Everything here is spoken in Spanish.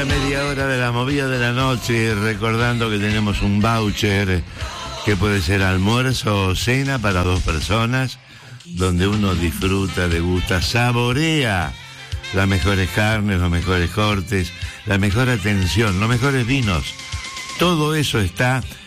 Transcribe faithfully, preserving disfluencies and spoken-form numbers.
Media hora de la movida de la noche, recordando que tenemos un voucher que puede ser almuerzo o cena para dos personas, donde uno disfruta, degusta, saborea las mejores carnes, los mejores cortes, la mejor atención, los mejores vinos. Todo eso está